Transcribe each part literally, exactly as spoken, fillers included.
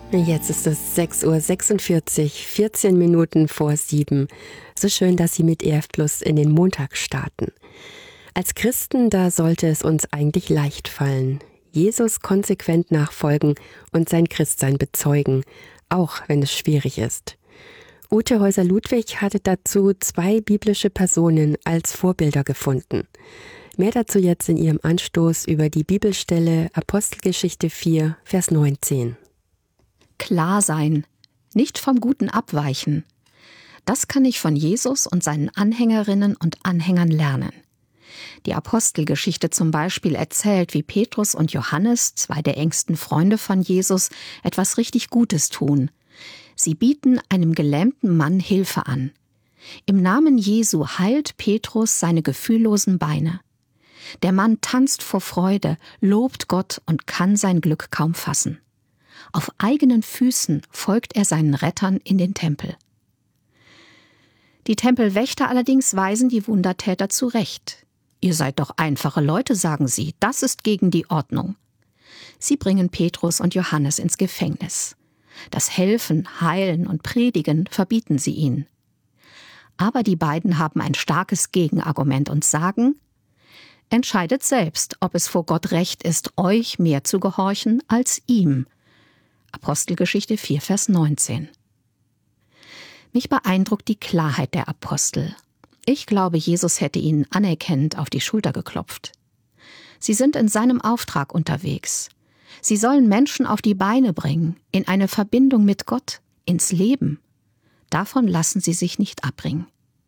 Jetzt ist es sechs Uhr sechsundvierzig, vierzehn Minuten vor sieben. So schön, dass Sie mit E F Plus in den Montag starten. Als Christen, da sollte es uns eigentlich leicht fallen. Jesus konsequent nachfolgen und sein Christsein bezeugen, auch wenn es schwierig ist. Ute Häuser-Ludwig hatte dazu zwei biblische Personen als Vorbilder gefunden. Mehr dazu jetzt in ihrem Anstoß über die Bibelstelle Apostelgeschichte vier, Vers neunzehn. Klar sein, nicht vom Guten abweichen. Das kann ich von Jesus und seinen Anhängerinnen und Anhängern lernen. Die Apostelgeschichte zum Beispiel erzählt, wie Petrus und Johannes, zwei der engsten Freunde von Jesus, etwas richtig Gutes tun. Sie bieten einem gelähmten Mann Hilfe an. Im Namen Jesu heilt Petrus seine gefühllosen Beine. Der Mann tanzt vor Freude, lobt Gott und kann sein Glück kaum fassen. Auf eigenen Füßen folgt er seinen Rettern in den Tempel. Die Tempelwächter allerdings weisen die Wundertäter zurecht. Ihr seid doch einfache Leute, sagen sie, das ist gegen die Ordnung. Sie bringen Petrus und Johannes ins Gefängnis. Das Helfen, Heilen und Predigen verbieten sie ihnen. Aber die beiden haben ein starkes Gegenargument und sagen: Entscheidet selbst, ob es vor Gott recht ist, euch mehr zu gehorchen als ihm. Apostelgeschichte vier, Vers neunzehn. Mich beeindruckt die Klarheit der Apostel. Ich glaube, Jesus hätte ihnen anerkennend auf die Schulter geklopft. Sie sind in seinem Auftrag unterwegs. Sie sollen Menschen auf die Beine bringen, in eine Verbindung mit Gott, ins Leben. Davon lassen sie sich nicht abbringen.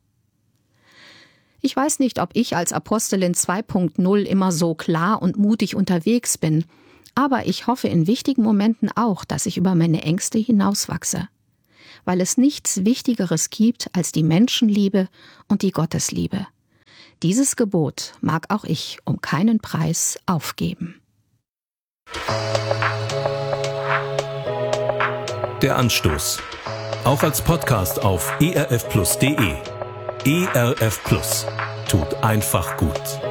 Ich weiß nicht, ob ich als Apostelin zwei Punkt null immer so klar und mutig unterwegs bin, aber ich hoffe in wichtigen Momenten auch, dass ich über meine Ängste hinauswachse, weil es nichts Wichtigeres gibt als die Menschenliebe und die Gottesliebe. Dieses Gebot mag auch ich um keinen Preis aufgeben. Der Anstoß. Auch als Podcast auf e r f plus punkt d e. E R F Plus. Tut einfach gut.